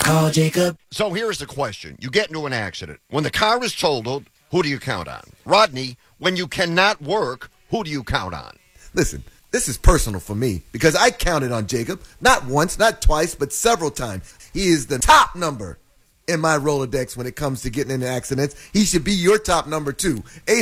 Call Jacob. So here's the question. You get into an accident. When the car is totaled, who do you count on? Rodney, when you cannot work, who do you count on? Listen, this is personal for me because I counted on Jacob, not once, not twice, but several times. He is the top number in my Rolodex when it comes to getting into accidents. He should be your top number too.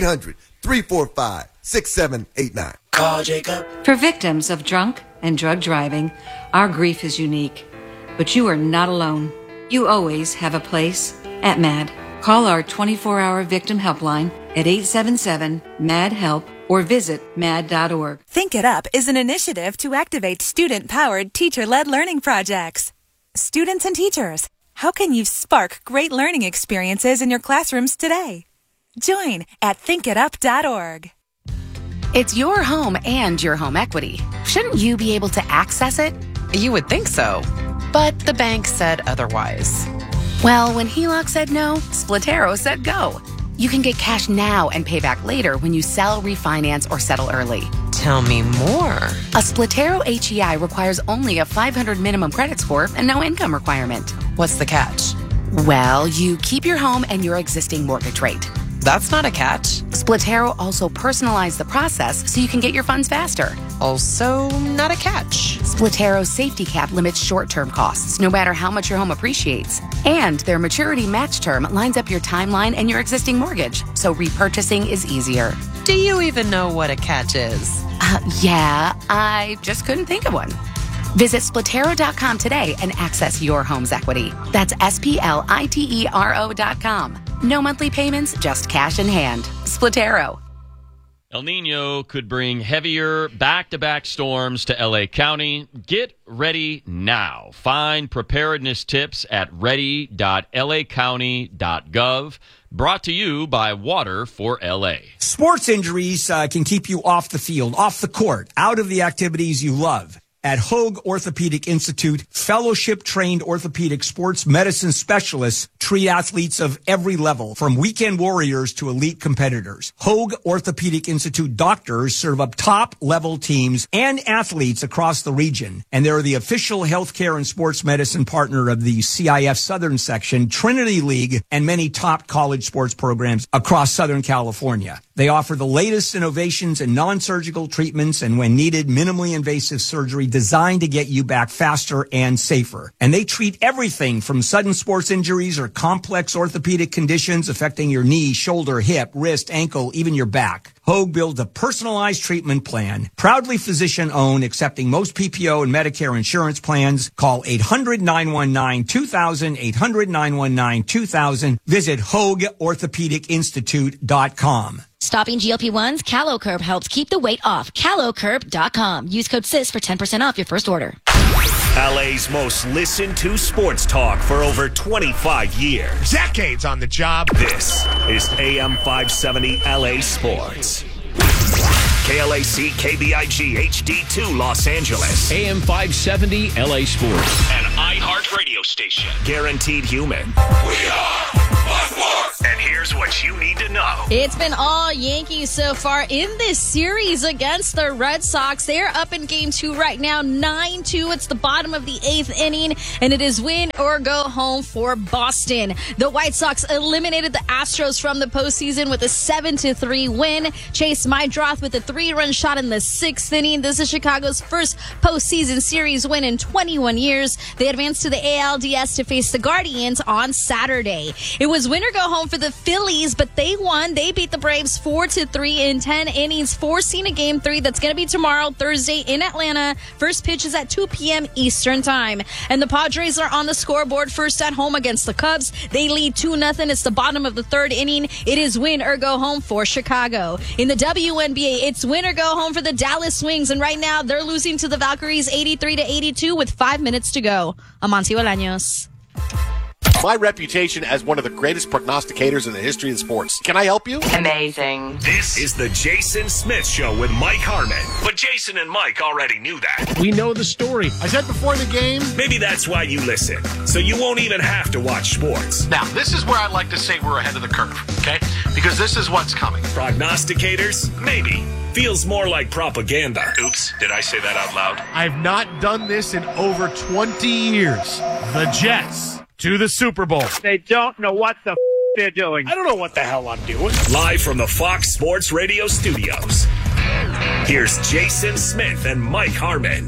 800-345-6789. Call Jacob. For victims of drunk and drug driving, our grief is unique. But you are not alone. You always have a place at MAD. Call our 24-hour victim helpline at 877-MAD-HELP or visit mad.org. Think It Up is an initiative to activate student-powered, teacher-led learning projects. Students and teachers, how can you spark great learning experiences in your classrooms today? Join at thinkitup.org. It's your home and your home equity. Shouldn't you be able to access it? You would think so. But the bank said otherwise. Well, when HELOC said no, Splatero said go. You can get cash now and pay back later when you sell, refinance, or settle early. Tell me more. A Splatero HEI requires only a 500 minimum credit score and no income requirement. What's the catch? Well, you keep your home and your existing mortgage rate. That's not a catch. Splatero also personalized the process so you can get your funds faster. Also not a catch. Splatero's safety cap limits short-term costs, no matter how much your home appreciates. And their maturity match term lines up your timeline and your existing mortgage, so repurchasing is easier. Do you even know what a catch is? Yeah, I just couldn't think of one. Visit Splatero.com today and access your home's equity. That's SPLITERO.com. No monthly payments, just cash in hand. Splatero. El Nino could bring heavier back-to-back storms to LA County. Get ready now. Find preparedness tips at ready.lacounty.gov. Brought to you by Water for LA. Sports injuries can keep you off the field, off the court, out of the activities you love. At Hoag Orthopedic Institute, fellowship-trained orthopedic sports medicine specialists treat athletes of every level, from weekend warriors to elite competitors. Hoag Orthopedic Institute doctors serve up top-level teams and athletes across the region, and they're the official healthcare and sports medicine partner of the CIF Southern Section, Trinity League, and many top college sports programs across Southern California. They offer the latest innovations in non-surgical treatments and, when needed, minimally invasive surgery designed to get you back faster and safer. And they treat everything from sudden sports injuries or complex orthopedic conditions affecting your knee, shoulder, hip, wrist, ankle, even your back. Hoag builds a personalized treatment plan, proudly physician-owned, accepting most PPO and Medicare insurance plans. Call 800-919-2000, 800-919-2000. Visit HoagOrthopedicInstitute.com. Stopping GLP-1s, CaloCurb helps keep the weight off. CaloCurb.com. Use code SIS for 10% off your first order. LA's most listened to sports talk for over 25 years. Decades on the job. This is AM 570 LA Sports. KLAC KBIG HD2 Los Angeles. AM 570 LA Sports. An iHeart radio station. Guaranteed human. We are sports. And here's what you need to know. It's been all Yankees so far in this series against the Red Sox. They're up in game 2 right now, 9-2. It's the bottom of the 8th inning, and it is win or go home for Boston. The White Sox eliminated the Astros from the postseason with a 7-3 win. Chase Mydroth with a 3-run shot in the 6th inning. This is Chicago's first postseason series win in 21 years. They advanced to the ALDS to face the Guardians on Saturday. It was win or go home for the Phillies, but they won. They beat the Braves 4-3 in 10 innings, forcing a game 3 that's going to be tomorrow, Thursday in Atlanta. First pitch is at 2 p.m. Eastern time. And the Padres are on the scoreboard first at home against the Cubs. They lead 2-0. It's the bottom of the 3rd inning. It is win or go home for Chicago. In the WNBA, it's win or go home for the Dallas Wings, and right now they're losing to the Valkyries 83-82 with 5 minutes to go. Amancio Bolaños. My reputation as one of the greatest prognosticators in the history of sports. Can I help you? Amazing. This is the Jason Smith Show with Mike Harmon. But Jason and Mike already knew that. We know the story. I said before the game. Maybe that's why you listen, so you won't even have to watch sports. Now, this is where I like to say we're ahead of the curve, okay? Because this is what's coming. Prognosticators? Maybe. Feels more like propaganda. Oops, did I say that out loud? I've not done this in over 20 years. The Jets to the Super Bowl. They don't know what the they're doing. I don't know what the hell I'm doing. Live from the Fox Sports Radio studios, here's Jason Smith and Mike Harmon.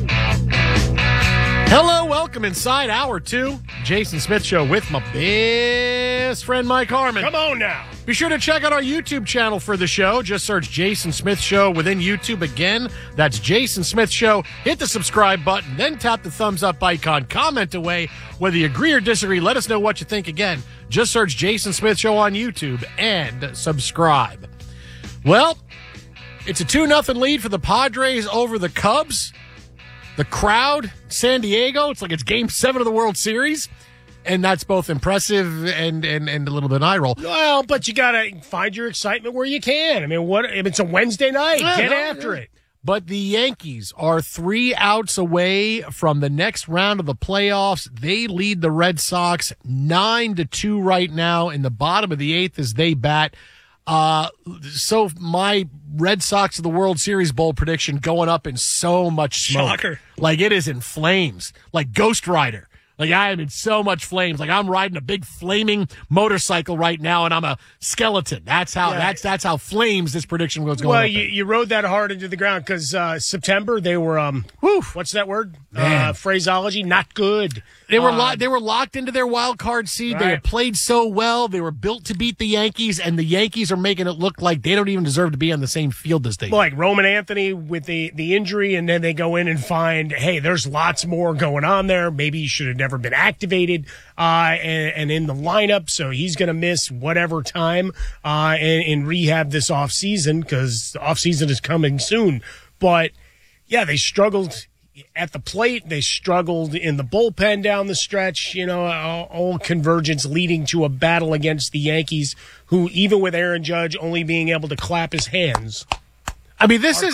Hello, welcome inside Hour 2. Jason Smith Show with my best friend Mike Harmon. Come on now. Be sure to check out our YouTube channel for the show. Just search Jason Smith Show within YouTube. Again, that's Jason Smith Show. Hit the subscribe button, then tap the thumbs up icon. Comment away. Whether you agree or disagree, let us know what you think. Again, just search Jason Smith Show on YouTube and subscribe. Well, it's a 2-0 lead for the Padres over the Cubs. The crowd, San Diego, it's like it's Game 7 of the World Series. And that's both impressive and a little bit eye roll. Well, but you got to find your excitement where you can. I mean, what if it's a Wednesday night? Get after it. But the Yankees are 3 outs away from the next round of the playoffs. They lead the Red Sox 9-2 right now in the bottom of the 8th as they bat. So my Red Sox of the World Series bowl prediction going up in so much smoke. Shocker. Like it is in flames. Like Ghost Rider. Like I am in so much flames. Like I'm riding a big flaming motorcycle right now, and I'm a skeleton. That's how that's how flames this prediction was going. Well, you rode that hard into the ground because September they were what's that word? Phraseology, not good. They were locked into their wild card seed. Right. They had played so well. They were built to beat the Yankees, and the Yankees are making it look like they don't even deserve to be on the same field as they do. Like Roman Anthony with the injury, and then they go in and find, hey, there's lots more going on there. Maybe he should have never been activated and in the lineup, so he's going to miss whatever time in rehab this offseason because the offseason is coming soon. But, yeah, they struggled at the plate. They struggled in the bullpen down the stretch, all convergence leading to a battle against the Yankees, who, even with Aaron Judge only being able to clap his hands, I mean, this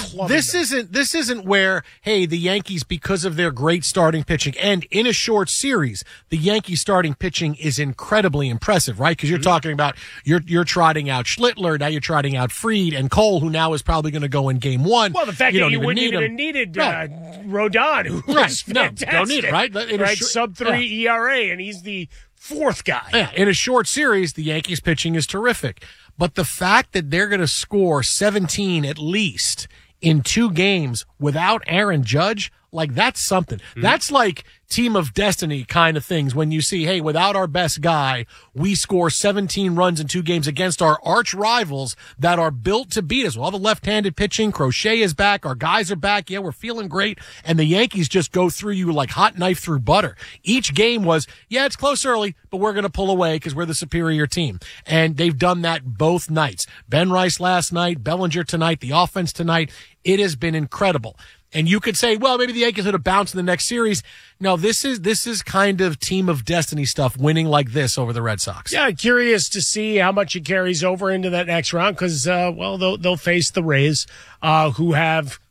isn't where, hey, the Yankees, because of their great starting pitching, and in a short series, the Yankees starting pitching is incredibly impressive, right? Because you're talking about you're trotting out Schlittler, now you're trotting out Fried and Cole, who now is probably going to go in Game 1. Well, the fact that you wouldn't even have needed Rodon, who was fantastic. No, don't need it, right? Sub-3 ERA, and he's the fourth guy. Yeah, in a short series, the Yankees pitching is terrific. But the fact that they're going to score 17 at least in 2 games without Aaron Judge, like that's something. Mm-hmm. That's like team of destiny kind of things when you see, hey, without our best guy, we score 17 runs in 2 games against our arch rivals that are built to beat us. All the left-handed pitching, Crochet is back, our guys are back, yeah, we're feeling great, and the Yankees just go through you like hot knife through butter. Each game was, yeah, it's close early, but we're going to pull away because we're the superior team. And they've done that both nights. Ben Rice last night, Bellinger tonight, the offense tonight. It has been incredible. And you could say, well, maybe the Yankees would have bounced in the next series. No, this is kind of team of destiny stuff, winning like this over the Red Sox. Yeah, curious to see how much it carries over into that next round because, they'll face the Rays, who have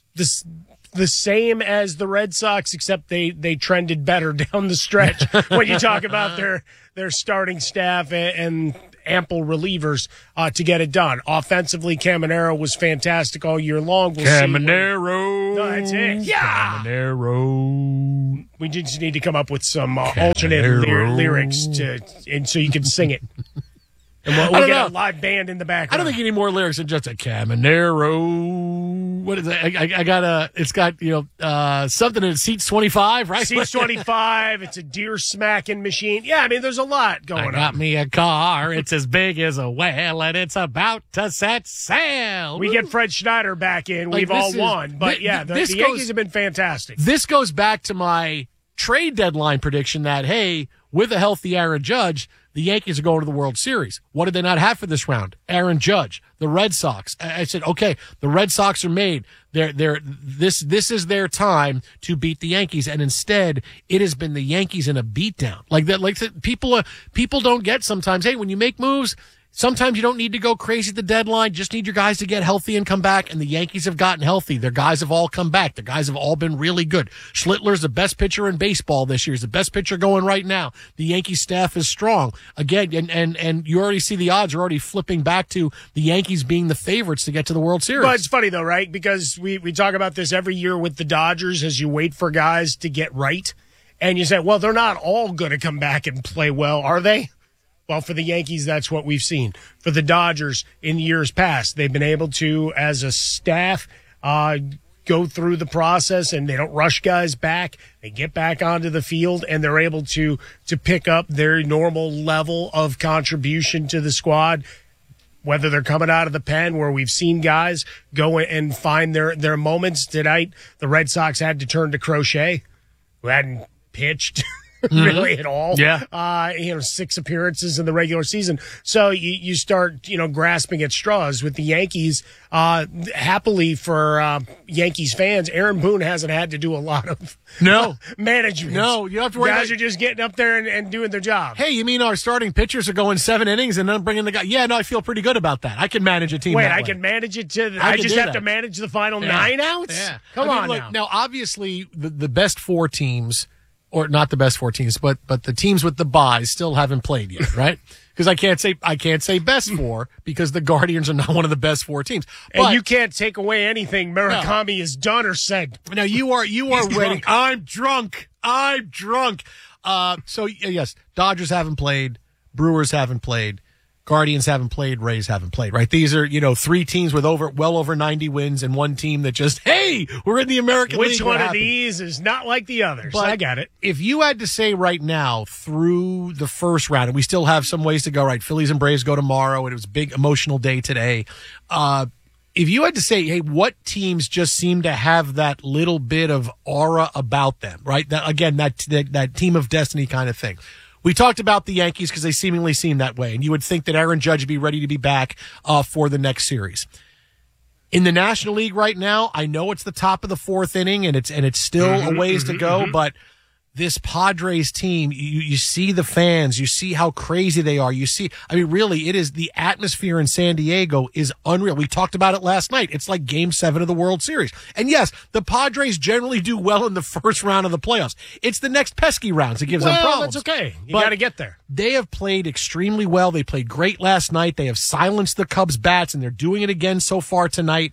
the same as the Red Sox, except they trended better down the stretch when you talk about their starting staff and ample relievers to get it done. Offensively, Caminero was fantastic all year long. Caminero. No, that's it. Yeah. Caminero. We just need to come up with some alternate lyrics and so you can sing it. And we'll get a live band in the background. I don't think you need more lyrics than just a Caminero. What is it? I got it's got, something in Seats 25, right? Seats 25. It's a deer smacking machine. Yeah, I mean, there's a lot going on. I got me a car. It's as big as a whale, and it's about to set sail. We get Fred Schneider back in. We've all won. But, the Yankees have been fantastic. This goes back to my trade deadline prediction that, hey, with a healthy Aaron Judge, the Yankees are going to the World Series. What did they not have for this round? Aaron Judge, the Red Sox. I said, okay, the Red Sox are made. This is their time to beat the Yankees, and instead, it has been the Yankees in a beatdown. Like that, people don't get sometimes. Hey, when you make moves, sometimes you don't need to go crazy at the deadline. Just need your guys to get healthy and come back. And the Yankees have gotten healthy. Their guys have all come back. Their guys have all been really good. Schlittler's the best pitcher in baseball this year. He's the best pitcher going right now. The Yankees staff is strong. Again, and you already see the odds are already flipping back to the Yankees being the favorites to get to the World Series. But it's funny, though, right? Because we talk about this every year with the Dodgers as you wait for guys to get right. And you say, well, they're not all going to come back and play well, are they? Well, for the Yankees, that's what we've seen. For the Dodgers in years past, they've been able to, as a staff, go through the process, and they don't rush guys back. They get back onto the field, and they're able to pick up their normal level of contribution to the squad, whether they're coming out of the pen where we've seen guys go and find their moments. Tonight, the Red Sox had to turn to Crochet, who hadn't pitched really at all. Yeah. 6 appearances in the regular season. So you start, grasping at straws with the Yankees. Happily for Yankees fans, Aaron Boone hasn't had to do a lot of management. No, you don't have to worry Guys about are just getting up there and doing their job. Hey, you mean our starting pitchers are going 7 innings and then bringing the guy? Yeah, no, I feel pretty good about that. I can manage a team Wait, that I way. can manage it to I I can just do have that. to manage the final 9 outs? Yeah. Come on look, now. Now, obviously, the best 4 teams, or not the best 4 teams, but the teams with the buys still haven't played yet, right? Because I can't say best 4 because the Guardians are not one of the best 4 teams. And But you can't take away anything Murakami has done or said. now you are waiting. I'm drunk. So yes, Dodgers haven't played, Brewers haven't played, Guardians haven't played, Rays haven't played, right? These are, 3 teams with well over 90 wins and 1 team that just, hey, we're in the American League. Which one of these is not like the others? But I got it. If you had to say right now through the first round, and we still have some ways to go, right? Phillies and Braves go tomorrow, and it was a big emotional day today. If you had to say, hey, what teams just seem to have that little bit of aura about them, right? That team of destiny kind of thing. We talked about the Yankees because they seemingly seem that way, and you would think that Aaron Judge would be ready to be back for the next series. In the National League right now, I know it's the top of the 4th inning, and it's still a ways to go, but this Padres team, you see the fans, you see how crazy they are. Really, it is the atmosphere in San Diego is unreal. We talked about it last night. It's like Game 7 of the World Series. And yes, the Padres generally do well in the first round of the playoffs. It's the next pesky rounds that gives them problems. That's okay. You But got to get there. They have played extremely well. They played great last night. They have silenced the Cubs' bats, and they're doing it again so far tonight.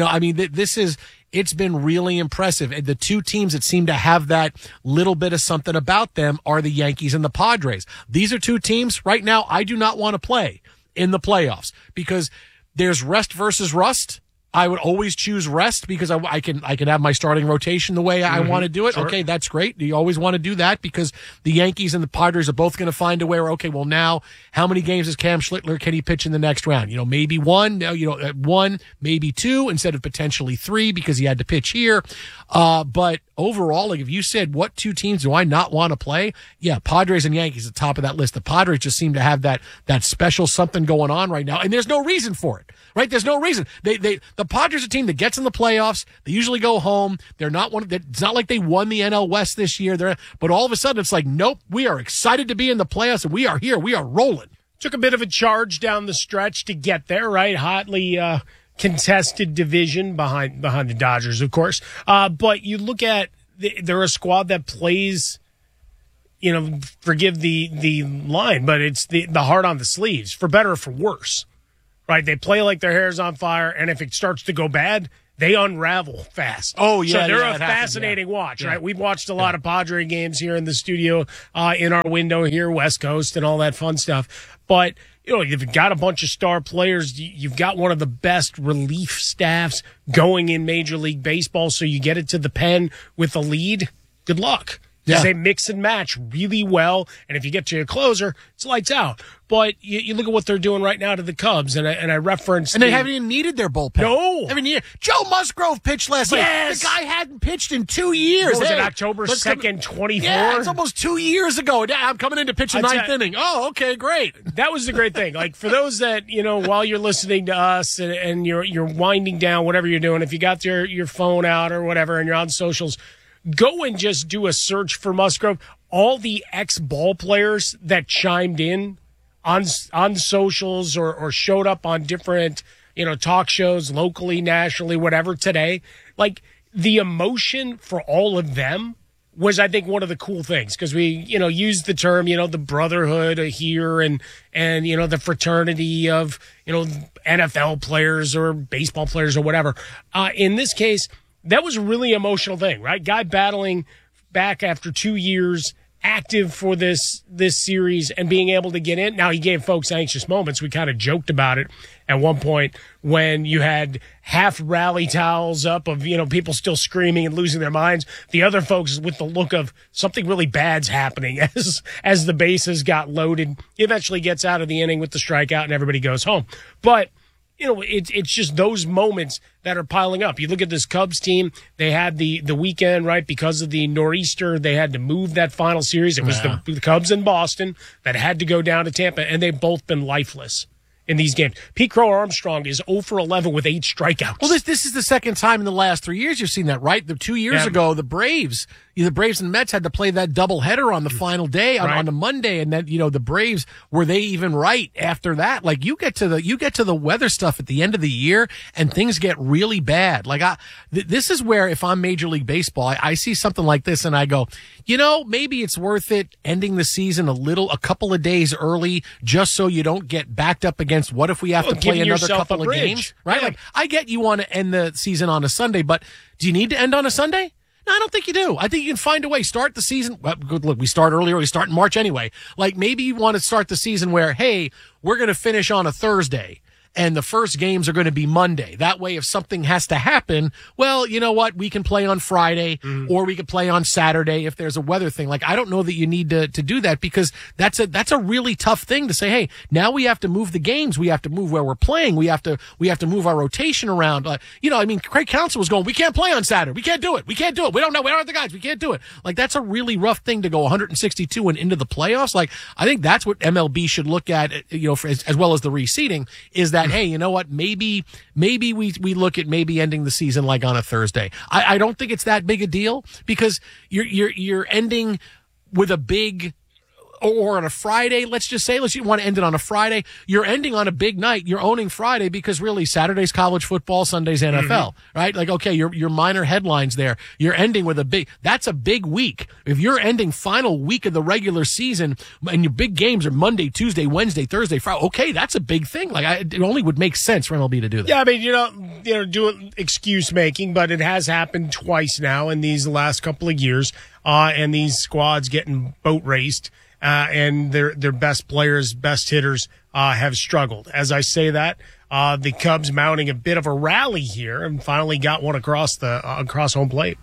It's been really impressive. And the 2 teams that seem to have that little bit of something about them are the Yankees and the Padres. These are 2 teams right now I do not want to play in the playoffs because there's rest versus rust. I would always choose rest because I can have my starting rotation the way I want to do it. Sure. Okay, that's great. You always want to do that because the Yankees and the Padres are both going to find a way where, okay, well now, how many games is Cam Schlittler can he pitch in the next round? Maybe 1, 1, maybe 2 instead of potentially 3 because he had to pitch here. But overall, like if you said what 2 teams do I not want to play? Yeah, Padres and Yankees at the top of that list. The Padres just seem to have that special something going on right now, and there's no reason for it. Right? There's no reason. The Padres are a team that gets in the playoffs. They usually go home. They're not it's not like they won the NL West this year. But all of a sudden it's like, nope, we are excited to be in the playoffs and we are here. We are rolling. Took a bit of a charge down the stretch to get there, right? Hotly contested division behind the Dodgers, of course. But you look at they're a squad that plays, forgive the line, but it's the heart on the sleeves, for better or for worse. Right, they play like their hair's on fire, and if it starts to go bad, they unravel fast. Oh, yeah. So they're yeah, a it happens, fascinating watch, Yeah. right? We've watched a lot of Padre games here in the studio, in our window here, West Coast, and all that fun stuff. But, you've got a bunch of star players. You've got one of the best relief staffs going in Major League Baseball, so you get it to the pen with a lead. Good luck. Yeah. They mix and match really well, and if you get to a closer, it's lights out. But you look at what they're doing right now to the Cubs, and I referenced... And they haven't even needed their bullpen. No. Joe Musgrove pitched last night. The guy hadn't pitched in 2 years. What was it, October 2nd, 24? Yeah, it's almost 2 years ago. I'm coming in to pitch the ninth inning. Oh, okay, great. That was the great thing. Like, for those that, while you're listening to us and you're winding down, whatever you're doing, if you got your phone out or whatever and you're on socials, go and just do a search for Musgrove. All the ex-ball players that chimed in on socials or showed up on different, talk shows locally, nationally, whatever today, like the emotion for all of them was, I think, one of the cool things because we, used the term, the brotherhood here and the fraternity of, NFL players or baseball players or whatever. In this case, that was a really emotional thing, right? Guy battling back after 2 years, active for this series and being able to get in. Now, he gave folks anxious moments. We kind of joked about it at one point when you had half rally towels up of, people still screaming and losing their minds. The other folks with the look of something really bad's happening as the bases got loaded. He eventually gets out of the inning with the strikeout and everybody goes home. But it's just those moments that are piling up. You look at this Cubs team, they had the weekend, right? Because of the nor'easter, they had to move that final series. It was the Cubs in Boston that had to go down to Tampa, and they've both been lifeless in these games. Pete Crow Armstrong is 0 for 11 with 8 strikeouts. Well, this is the second time in the last 3 years you've seen that, right? 2 years ago, the Braves and Mets had to play that doubleheader on the final day on the Monday, and then the Braves, were they even right after that? Like you get to the weather stuff at the end of the year, and things get really bad. Like this is where, if I'm Major League Baseball, I see something like this and I go, maybe it's worth it ending the season a couple of days early, just so you don't get backed up against what if we have to play another couple of games, right? Yeah. Like I get you want to end the season on a Sunday, but do you need to end on a Sunday? No, I don't think you do. I think you can find a way. Start the season. Well, good look, we start earlier. We start in March anyway. Like maybe you want to start the season where, hey, we're going to finish on a Thursday and the first games are going to be Monday. That way, if something has to happen, well, you know what? We can play on Friday or we can play on Saturday if there's a weather thing. Like, I don't know that you need to do that because that's a really tough thing to say, hey, now we have to move the games. We have to move where we're playing. We have to move our rotation around. Craig Counsell was going, we can't play on Saturday. We can't do it. We can't do it. We don't know. We don't have the guys. We can't do it. Like, that's a really rough thing to go 162 and into the playoffs. Like, I think that's what MLB should look at, as well as the reseeding, is that, hey, you know what? Maybe we look at maybe ending the season like on a Thursday. I don't think it's that big a deal because you're ending with a big, or on a Friday, let's just say, you want to end it on a Friday. You're ending on a big night. You're owning Friday because really Saturday's college football, Sunday's NFL, right? Like, okay, your minor headlines there. You're ending with that's a big week. If you're ending final week of the regular season and your big games are Monday, Tuesday, Wednesday, Thursday, Friday, okay, that's a big thing. Like, it only would make sense for MLB to do that. Yeah, I mean, do excuse making, but it has happened twice now in these last couple of years, and these squads getting boat raced. And their best players, best hitters, have struggled. As I say that, the Cubs mounting a bit of a rally here and finally got one across home plate.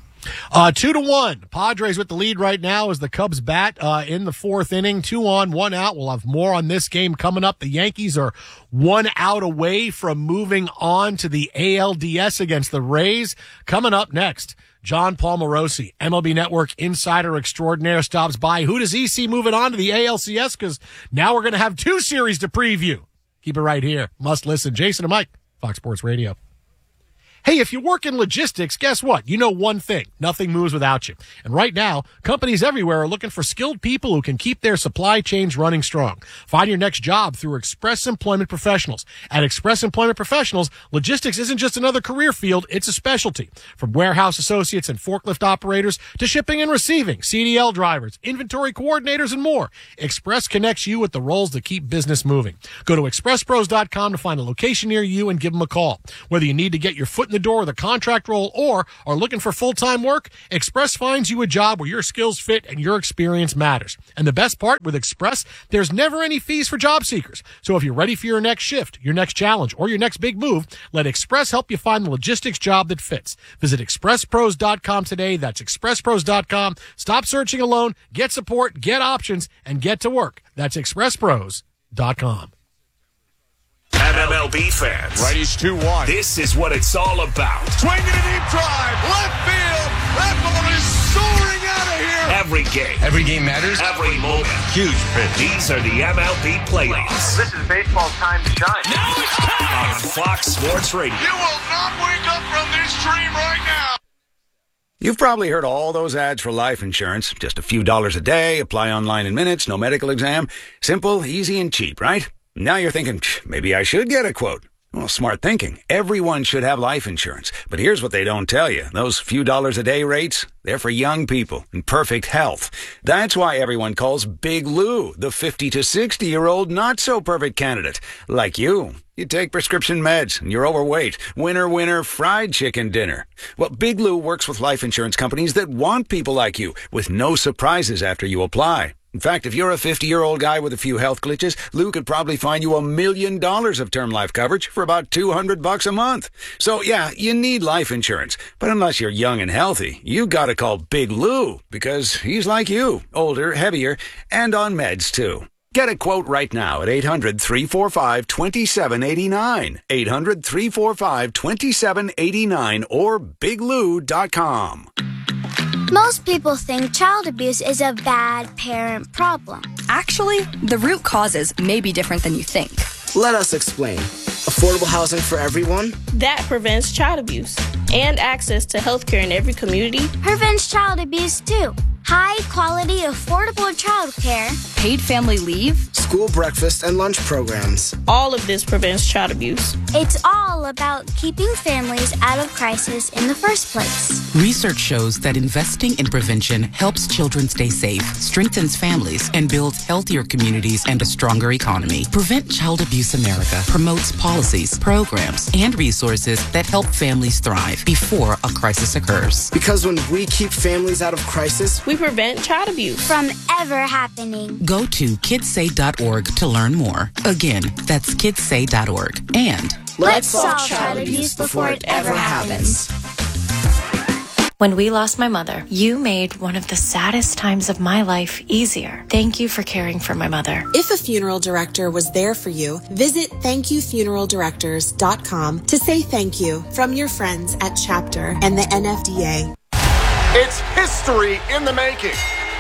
2-1. Padres with the lead right now as the Cubs bat in the fourth inning. 2 on, 1 out. We'll have more on this game coming up. The Yankees are 1 out away from moving on to the ALDS against the Rays. Coming up next, John Paul Morosi, MLB Network insider extraordinaire, stops by. Who does he see moving on to the ALCS? Because now we're going to have 2 series to preview. Keep it right here. Must listen. Jason and Mike, Fox Sports Radio. Hey, if you work in logistics, guess what? You know one thing. Nothing moves without you. And right now, companies everywhere are looking for skilled people who can keep their supply chains running strong. Find your next job through Express Employment Professionals. At Express Employment Professionals, logistics isn't just another career field, it's a specialty. From warehouse associates and forklift operators to shipping and receiving, CDL drivers, inventory coordinators, and more, Express connects you with the roles that keep business moving. Go to expresspros.com to find a location near you and give them a call. Whether you need to get your foot in the door with a contract role or are looking for full-time work, Express finds you a job where your skills fit and your experience matters. And the best part with Express, there's never any fees for job seekers. So if you're ready for your next shift, your next challenge, or your next big move, let Express help you find the logistics job that fits. Visit expresspros.com today. That's expresspros.com. Stop searching alone. Get support, get options, and get to work. That's expresspros.com. MLB fans. Righties 2-1. This is what it's all about. Swinging a deep drive. Left field. That ball is soaring out of here. Every game. Every game matters. Every moment. Huge pitch. These are the MLB playoffs. This is baseball's time to shine. Now it's time. On Fox Sports Radio. You will not wake up from this dream right now. You've probably heard all those ads for life insurance. Just a few dollars a day, apply online in minutes, no medical exam. Simple, easy, and cheap, right? Now you're thinking, maybe I should get a quote. Well, smart thinking. Everyone should have life insurance. But here's what they don't tell you. Those few dollars a day rates, they're for young people in perfect health. That's why everyone calls Big Lou the 50 to 60-year-old not-so-perfect candidate. Like you. You take prescription meds and you're overweight. Winner, fried chicken dinner. Well, Big Lou works with life insurance companies that want people like you with no surprises after you apply. In fact, if you're a 50-year-old guy with a few health glitches, Lou could probably find you $1 million of term life coverage for about $200 a month. So, yeah, you need life insurance. But unless you're young and healthy, you gotta call Big Lou because he's like you, older, heavier, and on meds, too. Get a quote right now at 800-345-2789. 800-345-2789 or biglou.com. Most people think child abuse is a bad parent problem. Actually, the root causes may be different than you think. Let us explain. Affordable housing for everyone. That prevents child abuse. And access to health care in every community. Prevents child abuse too. High quality, affordable child care. Paid family leave. School breakfast and lunch programs. All of this prevents child abuse. It's all about keeping families out of crisis in the first place. Research shows that investing in prevention helps children stay safe, strengthens families, and builds healthier communities and a stronger economy. Prevent Child Abuse America promotes policies, programs, and resources that help families thrive before a crisis occurs. Because when we keep families out of crisis, we prevent child abuse from ever happening. Go to kidssay.org to learn more. Again, that's kidssay.org. And let's solve child abuse before it ever happens. When we lost my mother, you made one of the saddest times of my life easier. Thank you for caring for my mother. If a funeral director was there for you, visit thankyoufuneraldirectors.com to say thank you from your friends at Chapter and the NFDA. It's history in the making.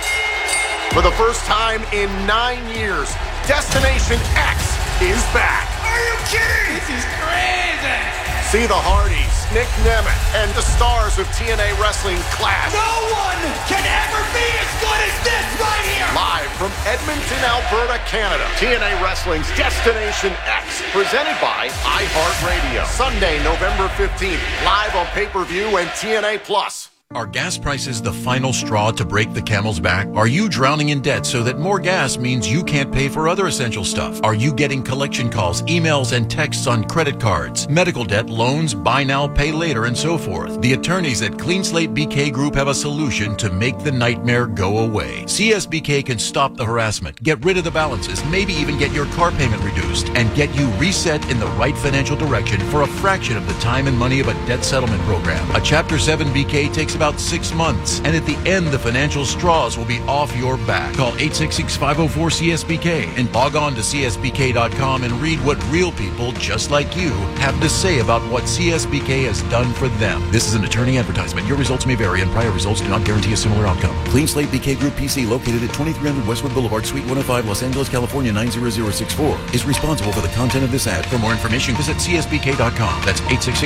For the first time in 9 years, Destination X is back. Are you kidding? This is crazy. See the Hardys, Nick Nemeth, and the stars of TNA Wrestling clash. No one can ever be as good as this right here. Live from Edmonton, Alberta, Canada. TNA Wrestling's Destination X, presented by iHeartRadio. Sunday, November 15th, live on pay-per-view and TNA Plus. Are gas prices the final straw to break the camel's back? Are you drowning in debt so that more gas means you can't pay for other essential stuff? Are you getting collection calls, emails, and texts on credit cards, medical debt, loans, buy now, pay later, and so forth? The attorneys at Clean Slate BK Group have a solution to make the nightmare go away. CSBK can stop the harassment, get rid of the balances, maybe even get your car payment reduced, and get you reset in the right financial direction for a fraction of the time and money of a debt settlement program. A Chapter 7 BK takes about 6 months, and at the end, the financial straws will be off your back. Call 866-504-CSBK and log on to CSBK.com and read what real people just like you have to say about what CSBK has done for them. This is an attorney advertisement. Your results may vary, and prior results do not guarantee a similar outcome. Clean Slate BK Group PC, located at 2300 Westwood Boulevard, Suite 105, Los Angeles, California 90064, is responsible for the content of this ad. For more information, visit CSBK.com. That's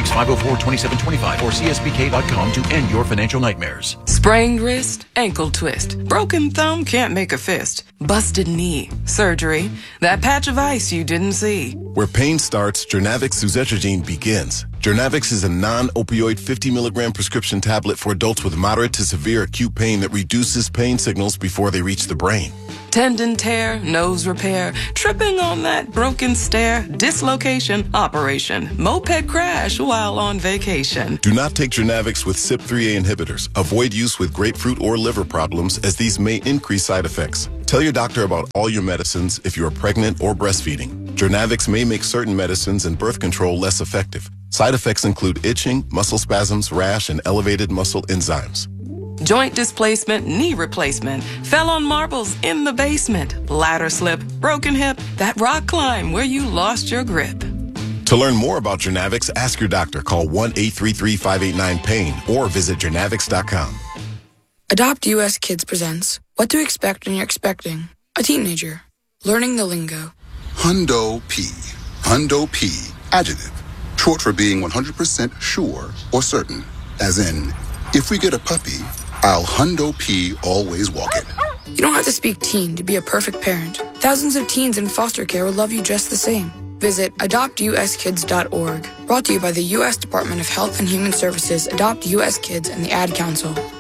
866-504-2725 or CSBK.com to end your financial nightmares. Sprained wrist, ankle twist, broken thumb, can't make a fist, busted knee, surgery, that patch of ice you didn't see. Where pain starts, Jernavix suzetrigine begins. Jernavix is a non-opioid 50-milligram prescription tablet for adults with moderate to severe acute pain that reduces pain signals before they reach the brain. Tendon tear, nose repair, tripping on that broken stair, dislocation, operation, moped crash while on vacation. Do not take Jernavix with CYP3A inhibitors. Avoid use with grapefruit or liver problems, as these may increase side effects. Tell your doctor about all your medicines if you are pregnant or breastfeeding. Jernavix may make certain medicines and birth control less effective. Side effects include itching, muscle spasms, rash, and elevated muscle enzymes. Joint displacement, knee replacement, fell on marbles in the basement, ladder slip, broken hip, that rock climb where you lost your grip. To learn more about Jernavix, ask your doctor. Call 1-833-589-PAIN or visit Jernavix.com. Adopt US Kids presents What to Expect When You're Expecting a Teenager. Learning the lingo. Hundo P. Hundo P. Adjective. Short for being 100% sure or certain. As in, if we get a puppy, I'll Hundo P always walk it. You don't have to speak teen to be a perfect parent. Thousands of teens in foster care will love you just the same. Visit adoptuskids.org. Brought to you by the U.S. Department of Health and Human Services, Adopt U.S. Kids, and the Ad Council.